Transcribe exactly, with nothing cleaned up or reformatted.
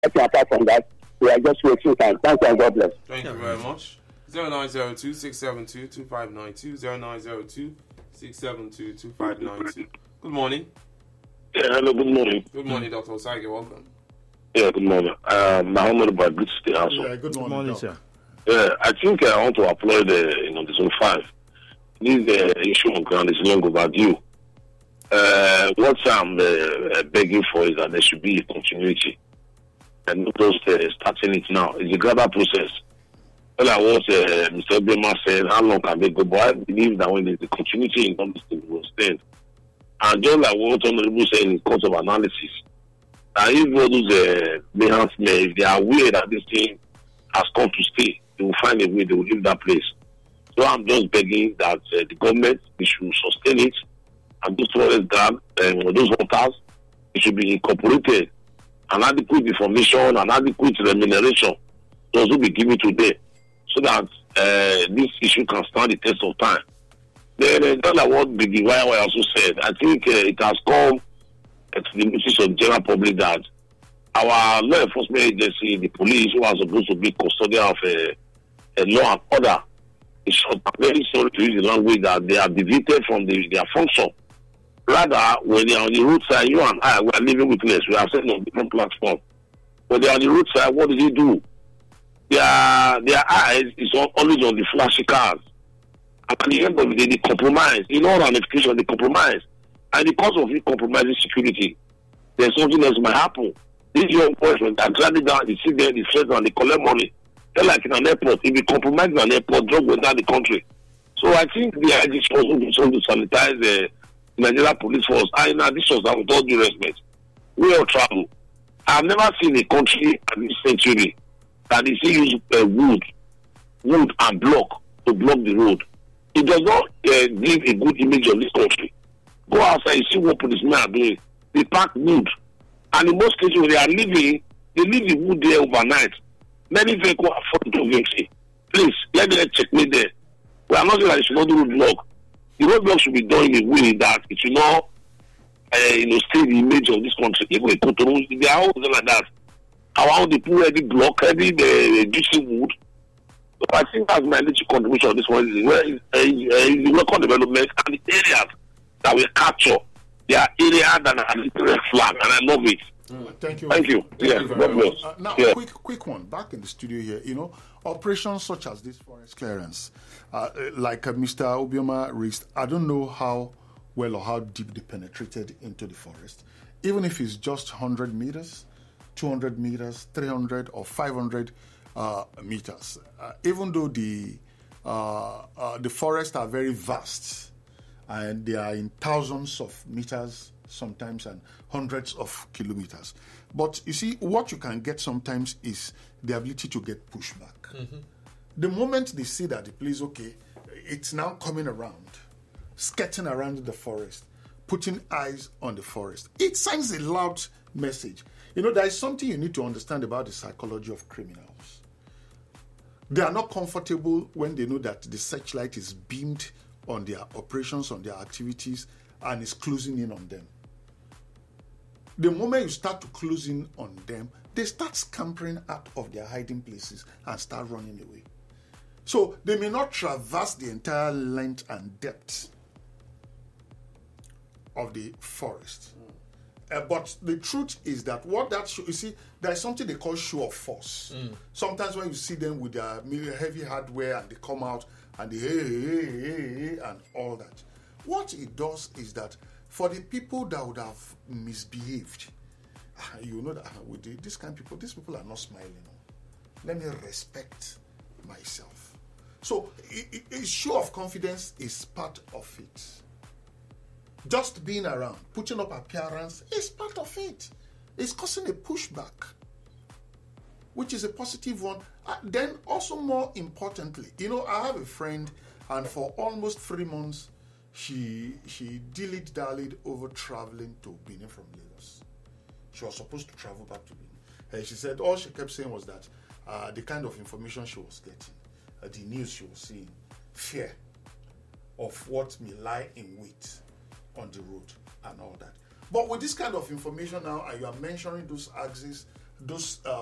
apart from that, we are just wasting time. Thank you and God bless. Thank you very much. zero nine zero two, six seven two, two five nine two, zero nine zero two, six seven two, two five nine two. Good morning. Yeah, hello, good morning. Good morning, Doctor Osage. Welcome. Yeah, good morning. Uh, Muhammad Bagrit State House. Yeah, good morning, Good morning, sir. Yeah, I think uh, I want to applaud the, you know, the zone five. This uh, issue on ground is long overdue. Uh, what I'm uh, begging for is that there should be a continuity and not just uh, starting it now. It's a gradual process. Well, I was, uh, Mister Obama said, how long can they go? But I believe that when there's a continuity in this thing, will stand. And just like what Honorable said in course of analysis, that if all those uh, mayhaps, if they are aware that this thing has come to stay, they will find a way, they will leave that place. So I'm just begging that uh, the government, we should sustain it, and those forest dam, um, those waters, it should be incorporated, an adequate information, an adequate remuneration, those will be given today, so that uh, this issue can stand the test of time. Then, uh, that's like what Biggie Y Y also said. I think uh, it has come uh, to the notice of the general public that our law enforcement agency, the police, who are supposed to be custodian of uh, a law and order, is very sorry to use the language that they are deviated from the, their function. Rather, when they are on the roadside, you and I, we are living witness. We have said on different platforms. When they are on the roadside, what do they do? Their, their eyes is always on the flashy cars. And at the end of the day, they compromise. In all ramifications, they compromise. And because of it compromising security, there's something else might happen. These young boys, when they're driving down, they sit there, they threaten, and they collect money. They're like in an airport. If you compromise in an airport, drug went down the country. So I think the idea is also to sanitize the Nigeria police force. And in addition, with all due respect, we all travel. I've never seen a country at this century that is use uh, wood, wood and block to block the road. It does not uh, give a good image of this country. Go outside, you see what policemen are doing. They pack wood. And in most cases, when they are leaving, they leave the wood there overnight. Many vehicles are afford to V. Please, let them check me there. We are not saying that it should not do roadblock. The roadblock should be done in a way that it should not uh, you know, stay the image of this country. Even in Cotonou, they are all like that. Our own, they put heavy block, heavy the juicy wood. So I think that's my little contribution on this one. Is where is uh, the local development and the areas that we capture. They are areas that are a little red flag, and I love it. Mm. Thank you. Thank you. Thank Yeah, you very God much. bless. Uh, now, Yeah. quick, quick one. Back in the studio here, you know, operations such as this forest clearance, uh, like uh, Mister Obioma raised, I don't know how well or how deep they penetrated into the forest. Even if it's just one hundred meters, two hundred meters, three hundred or five hundred uh, meters. Uh, even though the uh, uh, the forests are very vast and they are in thousands of meters sometimes and hundreds of kilometers. But you see, what you can get sometimes is the ability to get pushback. Mm-hmm. The moment they see that the place, okay, it's now coming around, skirting around the forest, putting eyes on the forest, it sends a loud message. You know, there is something you need to understand about the psychology of criminals. They are not comfortable when they know that the searchlight is beamed on their operations, on their activities, and is closing in on them. The moment you start to close in on them, they start scampering out of their hiding places and start running away. So they may not traverse the entire length and depth of the forest. Uh, but the truth is that what that show, you see, there is something they call show of force. Mm. Sometimes when you see them with their heavy hardware and they come out and they hey, hey, hey, hey, and all that. What it does is that for the people that would have misbehaved, you know that with the, this kind of people, these people are not smiling. Let me respect myself. So a show of confidence is part of it. Just being around, putting up appearance is part of it. It's causing a pushback, which is a positive one. Uh, then also more importantly, you know, I have a friend, and for almost three months, she she dillied dallied over traveling to Benin from Lagos. She was supposed to travel back to Benin. And she said all she kept saying was that uh, the kind of information she was getting, uh, the news she was seeing, fear of what may lie in wait on the road and all that. But with this kind of information now, and you are mentioning those axes those uh,